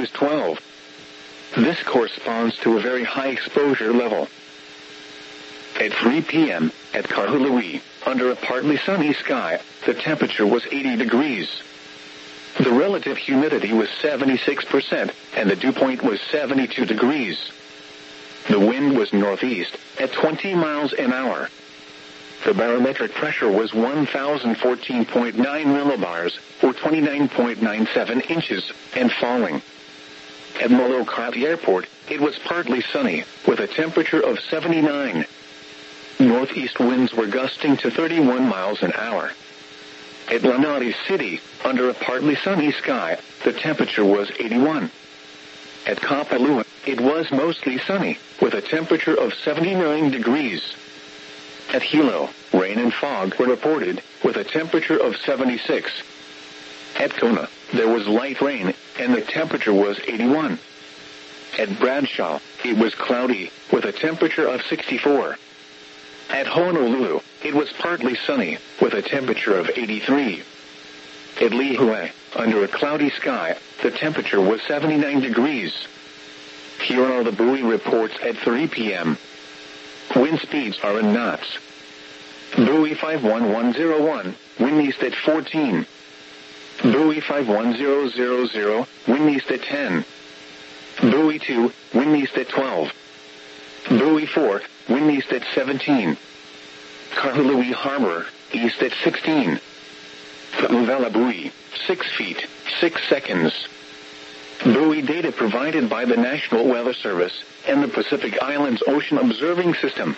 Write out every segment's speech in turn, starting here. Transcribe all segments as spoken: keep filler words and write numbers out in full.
was twelve. This corresponds to a very high exposure level. At three p.m., at Kahului, under a partly sunny sky, the temperature was eighty degrees. The relative humidity was seventy-six percent, and the dew point was seventy-two degrees. The wind was northeast, at twenty miles an hour. The barometric pressure was one thousand fourteen point nine millibars, or twenty-nine point nine seven inches, and falling. At Molokai Airport, it was partly sunny, with a temperature of seventy-nine. Northeast winds were gusting to thirty-one miles an hour. At Lanai City, under a partly sunny sky, the temperature was eighty-one. At Kapalua, it was mostly sunny, with a temperature of seventy-nine degrees. At Hilo, rain and fog were reported, with a temperature of seventy-six. At Kona, there was light rain, and the temperature was eighty-one. At Bradshaw, it was cloudy, with a temperature of sixty-four. At Honolulu, it was partly sunny, with a temperature of eighty-three. At Lihue, under a cloudy sky, the temperature was seventy-nine degrees. Here are the buoy reports at three p.m. Wind speeds are in knots. Buoy five one one zero one, wind east at fourteen. Buoy five one zero zero zero, wind east at ten. Buoy two, wind east at twelve. Buoy four, wind east at seventeen. Kahului Harbor, east at sixteen. Ka'uvela buoy, six feet, six seconds. Buoy data provided by the National Weather Service and the Pacific Islands Ocean Observing System.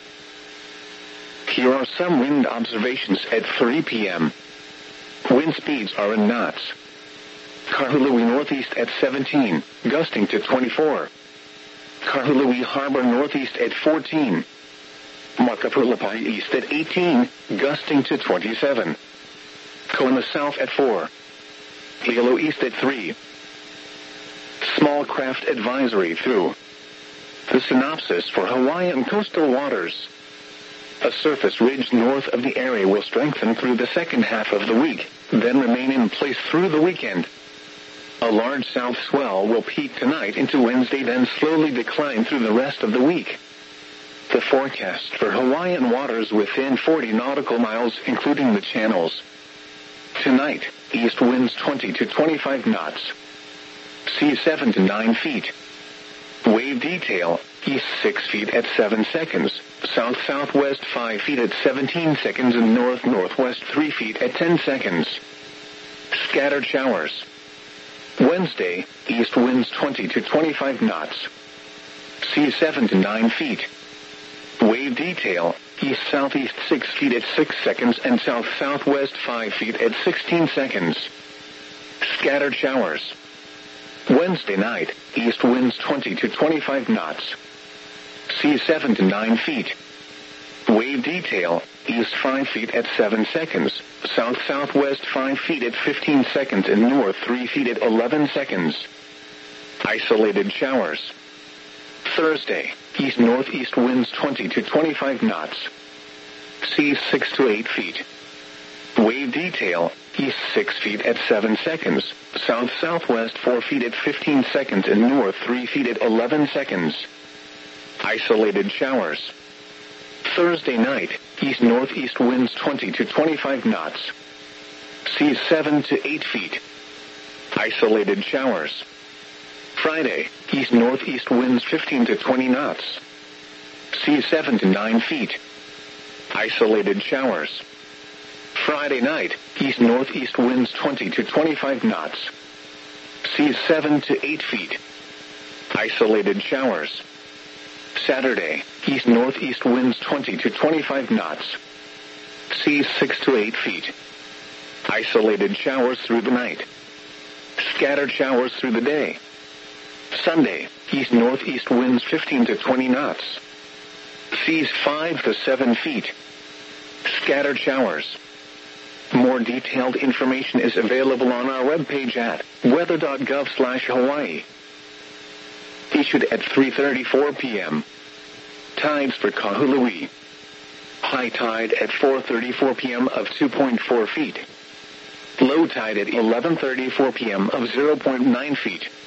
Here are some wind observations at three p.m. Wind speeds are in knots. Kahului northeast at seventeen, gusting to twenty-four. Kahului Harbor northeast at fourteen. Makapulapai east at eighteen, gusting to twenty-seven. Kona south at four. Hilo east at three. Small craft advisory through. The synopsis for Hawaiian coastal waters. A surface ridge north of the area will strengthen through the second half of the week, then remain in place through the weekend. A large south swell will peak tonight into Wednesday, then slowly decline through the rest of the week. The forecast for Hawaiian waters within forty nautical miles, including the channels. Tonight, east winds twenty to twenty-five knots. Sea seven to nine feet. Wave detail, east six feet at seven seconds, south-southwest five feet at seventeen seconds, and north-northwest three feet at ten seconds. Scattered showers. Wednesday, east winds twenty to twenty-five knots. Sea seven to nine feet. Wave detail, east-southeast six feet at six seconds and south-southwest five feet at sixteen seconds. Scattered showers. Wednesday night, east winds twenty to twenty-five knots. Sea seven to nine feet. Wave detail, east five feet at seven seconds, south-southwest five feet at fifteen seconds, and north three feet at eleven seconds. Isolated showers. Thursday, east-northeast winds twenty to twenty-five knots. Sea six to eight feet. Wave detail, east six feet at seven seconds, south-southwest four feet at fifteen seconds, and north three feet at eleven seconds. Isolated showers. Thursday night, east-northeast winds twenty to twenty-five knots. Seas seven to eight feet. Isolated showers. Friday, east-northeast winds fifteen to twenty knots. Seas seven to nine feet. Isolated showers. Friday night, east-northeast winds twenty to twenty-five knots. Seas seven to eight feet. Isolated showers. Saturday, east-northeast winds twenty to twenty-five knots. Seas six to eight feet. Isolated showers through the night. Scattered showers through the day. Sunday, east-northeast winds fifteen to twenty knots. Seas five to seven feet. Scattered showers. More detailed information is available on our webpage at weather dot gov slash Hawaii. Issued at three thirty-four p.m. Tides for Kahului. High tide at four thirty-four p.m. of two point four feet. Low tide at eleven thirty-four p.m. of zero point nine feet.